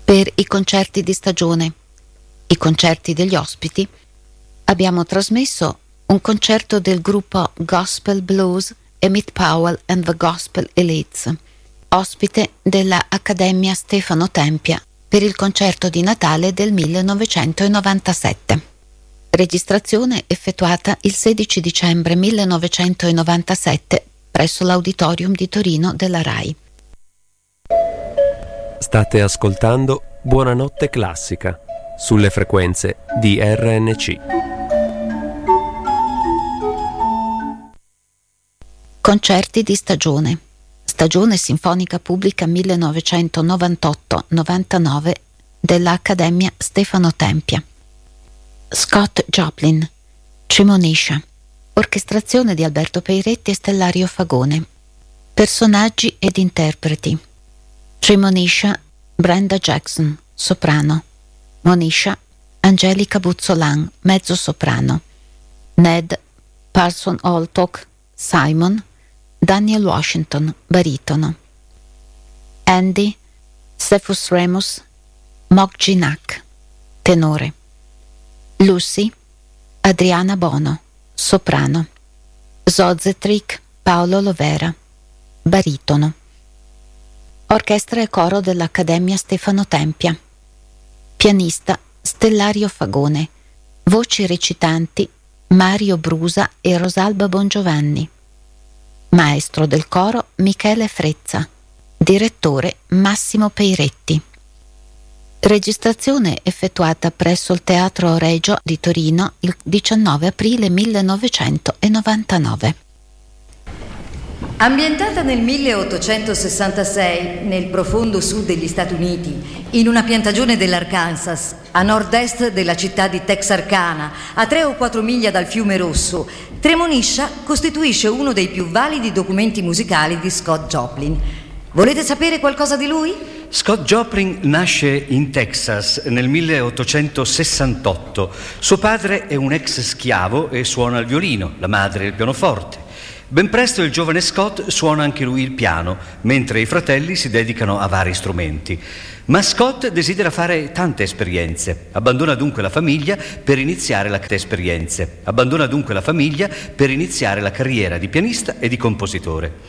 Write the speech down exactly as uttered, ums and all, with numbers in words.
Per i concerti di stagione, i concerti degli ospiti, abbiamo trasmesso un concerto del gruppo Gospel Blues Emmett Powell and the Gospel Elites, ospite della Accademia Stefano Tempia per il concerto di Natale del millenovecentonovantasette. Registrazione effettuata il sedici dicembre millenovecentonovantasette presso l'Auditorium di Torino della RAI. State ascoltando Buonanotte Classica sulle frequenze di R N C. Concerti di stagione. Stagione Sinfonica Pubblica millenovecentonovantotto novantanove dell'Accademia Stefano Tempia. Scott Joplin, Tremonisha, orchestrazione di Alberto Peiretti e Stellario Fagone. Personaggi ed interpreti: Tremonisha, Brenda Jackson, soprano; Monisha, Angelica Buzzolan, mezzo soprano; Ned, Parson Altock, Simon; Daniel Washington, baritono; Andy, Cephus Remus, Mogginak, tenore; Lucy, Adriana Bono, soprano; Zozetrik, Paolo Lovera, baritono. Orchestra e coro dell'Accademia Stefano Tempia. Pianista Stellario Fagone. Voci recitanti Mario Brusa e Rosalba Bongiovanni. Maestro del coro Michele Frezza. Direttore Massimo Peiretti. Registrazione effettuata presso il Teatro Regio di Torino il diciannove aprile millenovecentonovantanove. Ambientata nel milleottocentosessantasei nel profondo sud degli Stati Uniti, in una piantagione dell'Arkansas, a nord-est della città di Texarkana, a tre o quattro miglia dal fiume Rosso, Tremonisha costituisce uno dei più validi documenti musicali di Scott Joplin. Volete sapere qualcosa di lui? Scott Joplin nasce in Texas nel milleottocentosessantotto. Suo padre è un ex schiavo e suona il violino, la madre il pianoforte. Ben presto il giovane Scott suona anche lui il piano, mentre i fratelli si dedicano a vari strumenti. Ma Scott desidera fare tante esperienze. Abbandona dunque la famiglia per iniziare la esperienze. Abbandona dunque la famiglia per iniziare la carriera di pianista e di compositore.